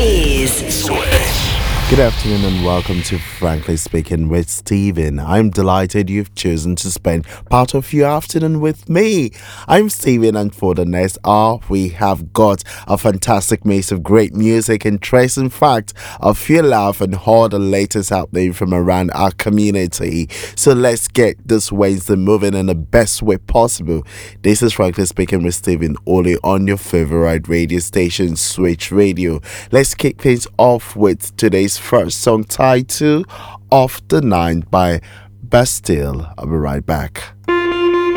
is Switch. Good afternoon and welcome to Frankly Speaking with Steven. I'm delighted you've chosen to spend part of your afternoon with me. I'm Steven, and for the next hour we have got a fantastic mix of great music, interesting facts, a few laugh and all the latest happening from around our community. So let's get this Wednesday moving in the best way possible. This is Frankly Speaking with Steven, only on your favorite radio station, Switch Radio. Let's kick things off with today's first song, titled Off the Night by Bastille. I'll be right back.